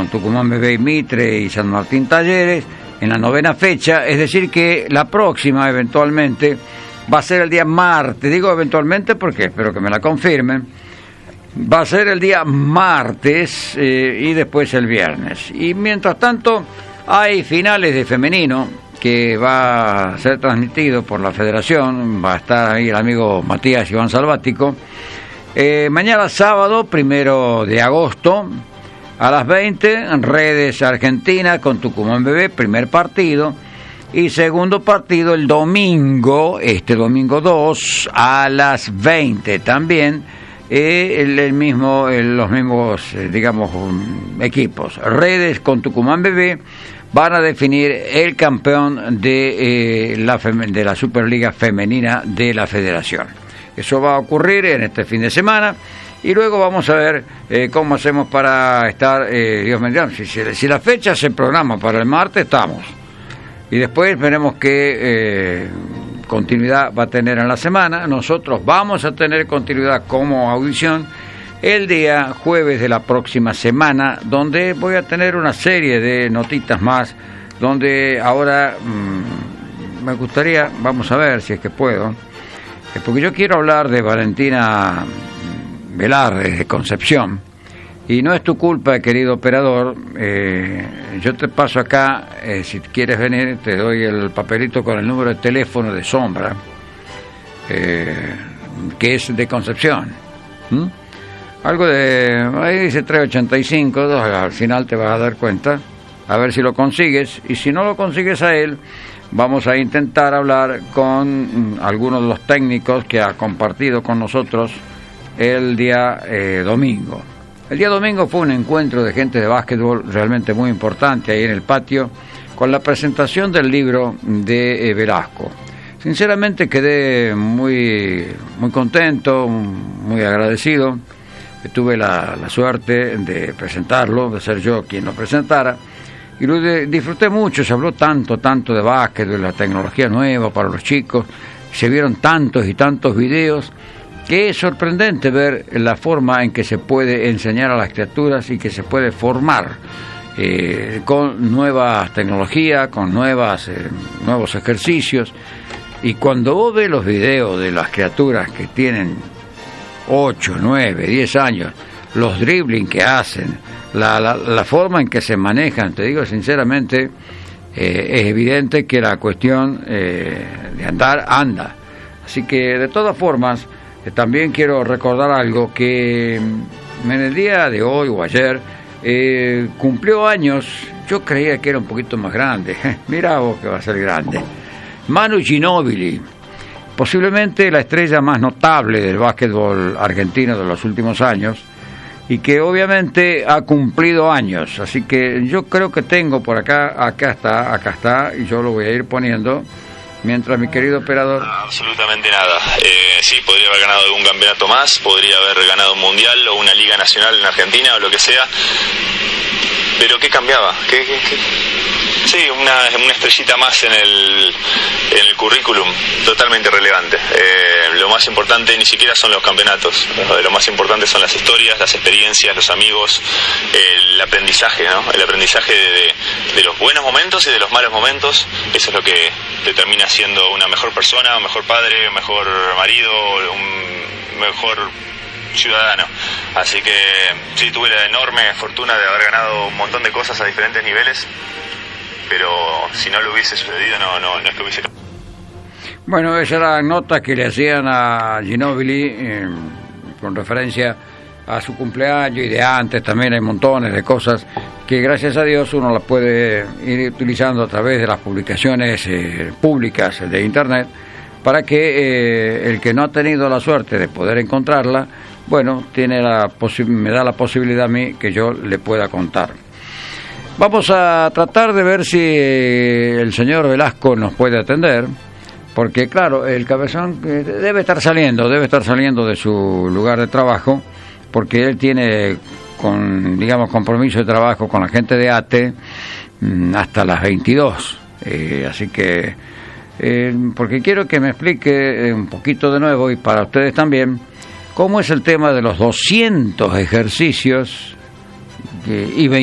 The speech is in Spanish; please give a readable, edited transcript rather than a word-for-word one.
con Tucumán BB y Mitre y San Martín Talleres en la 9ª fecha, es decir que la próxima eventualmente va a ser el día martes, digo eventualmente porque espero que me la confirmen, va a ser el día martes y después el viernes. Y mientras tanto hay finales de femenino que va a ser transmitido por la federación, va a estar ahí el amigo Matías Iván Salvático. Mañana sábado, 1 de agosto, a las 20, en Redes Argentina con Tucumán BB, primer partido. Y segundo partido el domingo, este domingo 2, a las 20 también, los mismos, digamos, equipos. Redes con Tucumán BB van a definir el campeón de la Superliga Femenina de la Federación. Eso va a ocurrir en este fin de semana. Y luego vamos a ver cómo hacemos para estar, Dios mediante, si la fecha se programa para el martes, estamos. Y después veremos qué continuidad va a tener en la semana. Nosotros vamos a tener continuidad como audición el día jueves de la próxima semana, donde voy a tener una serie de notitas más, donde ahora me gustaría, vamos a ver si es que puedo, porque yo quiero hablar de Valentina Velarde de Concepción. Y no es tu culpa, querido operador, yo te paso acá, si quieres venir, te doy el papelito con el número de teléfono de Sombra, que es de Concepción. Algo de, ahí dice 385, al final te vas a dar cuenta, a ver si lo consigues, y si no lo consigues a él, vamos a intentar hablar con algunos de los técnicos que ha compartido con nosotros el día domingo. El día domingo fue un encuentro de gente de básquetbol realmente muy importante ahí en el patio, con la presentación del libro de Velasco. Sinceramente quedé muy contento, muy agradecido. Tuve la suerte de presentarlo, de ser yo quien lo presentara, y lo disfruté mucho. Se habló tanto de básquetbol, de la tecnología nueva para los chicos, se vieron tantos y tantos videos, que es sorprendente ver la forma en que se puede enseñar a las criaturas y que se puede formar con nuevas tecnologías, con nuevos ejercicios. Y cuando vos ves los videos de las criaturas que tienen 8, 9, 10 años, los dribbling que hacen, la forma en que se manejan, te digo sinceramente, es evidente que la cuestión de andar, anda. Así que de todas formas, también quiero recordar algo que en el día de hoy o ayer cumplió años. Yo creía que era un poquito más grande. Mirá vos que va a ser grande. Manu Ginóbili, posiblemente la estrella más notable del básquetbol argentino de los últimos años, y que obviamente ha cumplido años. Así que yo creo que tengo por acá está, y yo lo voy a ir poniendo. Mientras mi querido operador... Absolutamente nada. Sí, podría haber ganado algún campeonato más, podría haber ganado un mundial o una liga nacional en Argentina o lo que sea. Pero ¿qué cambiaba? Sí, una estrellita más en el currículum, totalmente relevante. Lo más importante ni siquiera son los campeonatos, lo más importante son las historias, las experiencias, los amigos, el aprendizaje, ¿no? El aprendizaje de los buenos momentos y de los malos momentos. Eso es lo que te termina siendo una mejor persona, un mejor padre, un mejor marido, un mejor ciudadano. Así que sí, tuve la enorme fortuna de haber ganado un montón de cosas a diferentes niveles, pero si no lo hubiese sucedido no es que hubiese... Bueno, esa era la nota que le hacían a Ginóbili con referencia a su cumpleaños, y de antes también hay montones de cosas que gracias a Dios uno las puede ir utilizando a través de las publicaciones públicas de internet, para que el que no ha tenido la suerte de poder encontrarla, bueno, me da la posibilidad a mí que yo le pueda contar. Vamos a tratar de ver si el señor Velasco nos puede atender, porque claro, el cabezón debe estar saliendo de su lugar de trabajo, porque él tiene compromiso de trabajo con la gente de ATE hasta las 22, así que porque quiero que me explique un poquito de nuevo, y para ustedes también, cómo es el tema de los 200 ejercicios y 20